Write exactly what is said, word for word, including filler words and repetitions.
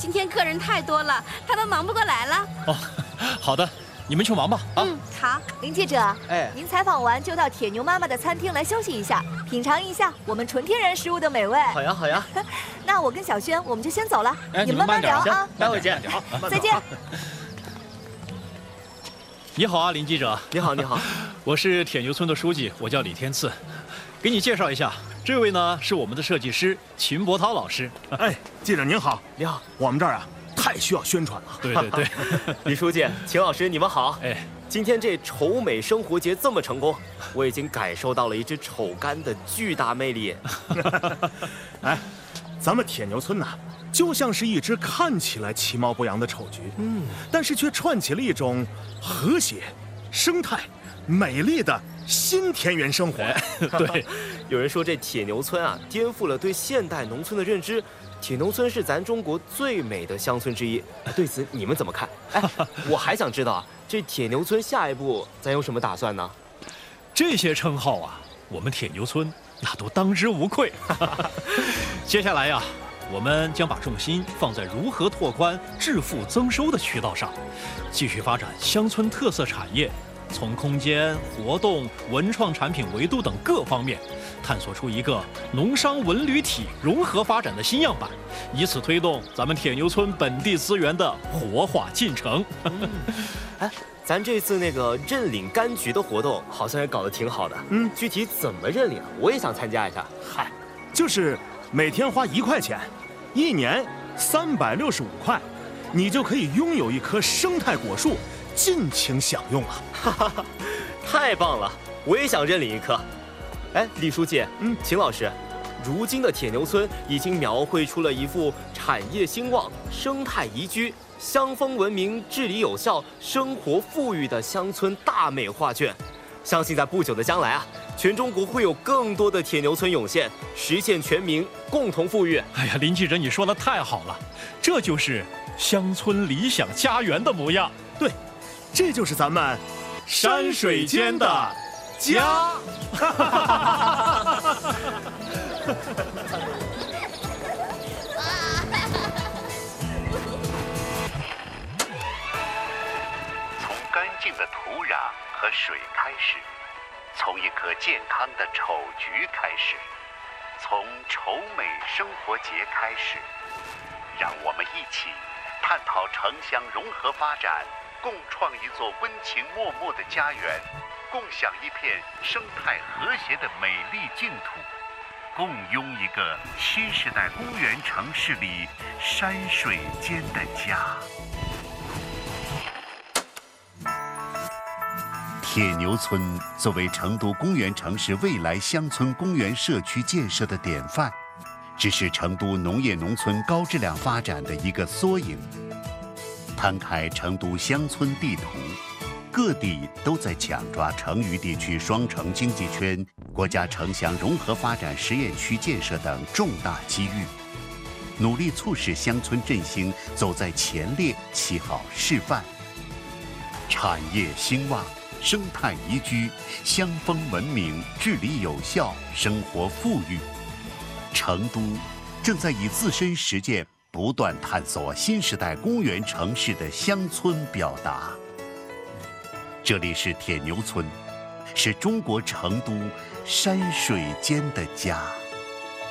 今天客人太多了，他们忙不过来了。 哦，好的，你们去忙吧。啊， 嗯，好。 林记者， 哎， 您采访完就到铁牛妈妈的餐厅来休息一下，品尝一下我们纯天然食物的美味。 好呀，好呀。 那我跟小轩我们就先走了， 哎， 你们慢聊啊。 待会见。 好， 再见。 你好啊，林记者。 你好，你好。 我是铁牛村的书记，我叫李天赐。给你介绍一下，这位呢是我们的设计师秦博涛老师。 哎，记者您好， 你好。 我们这儿啊太需要宣传了。 对对对， 李书记、秦老师，你们好。 哎， 今天这丑美生活节这么成功，我已经感受到了一只丑柑的巨大魅力。 哎，咱们铁牛村呐、啊，就像是一只看起来其貌不扬的丑菊，嗯，但是却串起了一种和谐、生态、美丽的新田园生活。 哎、对， 有人说这铁牛村啊，颠覆了对现代农村的认知。铁牛村是咱中国最美的乡村之一，对此你们怎么看？哎，我还想知道啊，这铁牛村下一步咱有什么打算呢？ 这些称号啊，我们铁牛村那都当之无愧。接下来呀、啊，我们将把重心放在如何拓宽致富增收的渠道上，继续发展乡村特色产业，从空间、活动、文创产品维度等各方面，探索出一个农商文旅体融合发展的新样板，以此推动咱们铁牛村本地资源的活化进程。 嗯、哎，咱这次那个认领柑橘的活动好像也搞得挺好的。嗯，具体怎么认领啊？我也想参加一下。 嗨，就是每天花一块钱，一年三百六十五块，你就可以拥有一棵生态果树，尽情享用了。 哈哈，太棒了！我也想认领一棵。哎，李书记，嗯，秦老师，如今的铁牛村已经描绘出了一幅产业兴旺、生态宜居、乡风文明、治理有效、生活富裕的乡村大美画卷。相信在不久的将来啊，全中国会有更多的铁牛村涌现，实现全民共同富裕。 哎呀，林记者，你说的太好了，这就是乡村理想家园的模样。 对，这就是咱们山水间的家。 从干净的土壤和水开始，从一棵健康的丑菊开始，从丑美生活节开始，让我们一起探讨城乡融合发展，共创一座温情脉脉的家园，共享一片生态和谐的美丽净土，共拥一个新时代公园城市里山水间的家。 铁牛村作为成都公园城市未来乡村公园社区建设的典范，只是成都农业农村高质量发展的一个缩影。摊开成都乡村地图，各地都在抢抓成渝地区双城经济圈、国家城乡融合发展实验区建设等重大机遇，努力促使乡村振兴走在前列，起好示范。产业兴旺，生态宜居，乡风文明，治理有效，生活富裕。成都正在以自身实践不断探索新时代公园城市的乡村表达。这里是铁牛村，是中国成都山水间的家。